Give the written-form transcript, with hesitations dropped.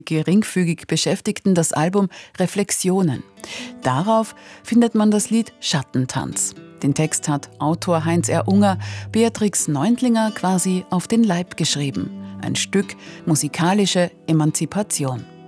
geringfügig Beschäftigten das Album Reflexionen. Darauf findet man das Lied Schattentanz. Den Text hat Autor Heinz R. Unger Beatrix Neuntlinger quasi auf den Leib geschrieben. Ein Stück musikalische Emanzipation.